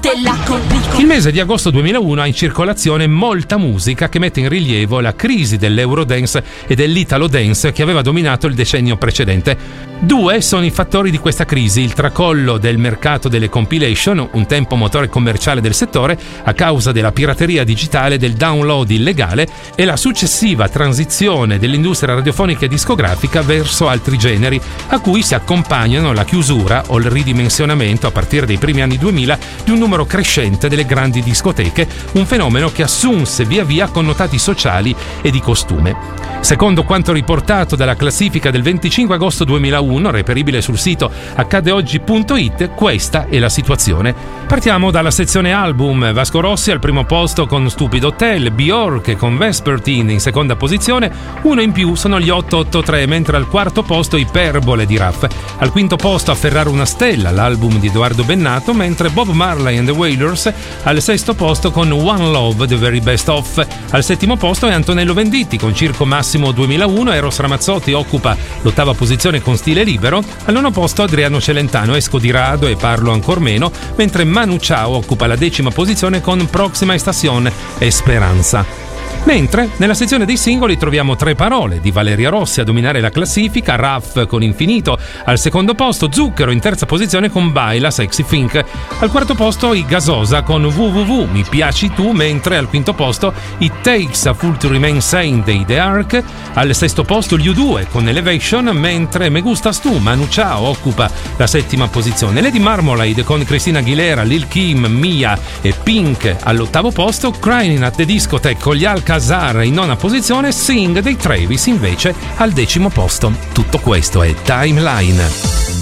Il mese di agosto 2001 ha in circolazione molta musica che mette in rilievo la crisi dell'Eurodance e dell'Italo Dance che aveva dominato il decennio precedente. Due sono i fattori di questa crisi: il tracollo del mercato delle compilation, un tempo motore commerciale del settore a causa della pirateria digitale e del download illegale, e la successiva transizione dell'industria radiofonica e discografica verso altri generi, a cui si accompagnano la chiusura o il ridimensionamento a partire dai primi anni 2000 di un numero crescente delle grandi discoteche, un fenomeno che assunse via via connotati sociali e di costume. Secondo quanto riportato dalla classifica del 25 agosto 2001, reperibile sul sito accadeoggi.it, questa è la situazione. Partiamo dalla sezione album. Vasco Rossi al primo posto con Stupid Hotel, Bjork con Vespertine in seconda posizione, uno in più sono gli 883, mentre al quarto posto Iperbole di Raff. Al quinto posto Afferrare una stella, l'album di Edoardo Bennato, mentre Bob Marley and the Wailers al sesto posto con One Love, The Very Best Of. Al settimo posto è Antonello Venditti con Circo Massimo 2001, Eros Ramazzotti occupa l'ottava posizione con Stile Libero, al nono posto Adriano Celentano, Esco di rado e parlo ancor meno, mentre Manu Chao occupa la decima posizione con Proxima Estación e Speranza. Mentre nella sezione dei singoli troviamo Tre parole di Valeria Rossi a dominare la classifica, Raff con Infinito al secondo posto, Zucchero in terza posizione con Baila Sexy Fink, al quarto posto i Gasosa con www Mi piaci tu, mentre al quinto posto It Takes a Fool to Remain Sane dei The Ark, al sesto posto gli U2 con Elevation, mentre Me Gustas Tu, Manu Chao occupa la settima posizione, Lady Marmalade con Christina Aguilera, Lil Kim, Mia e Pink all'ottavo posto, Crying at the Discotheque con gli Alcazar in nona posizione, Sing dei Travis invece al decimo posto. Tutto questo è Timeline.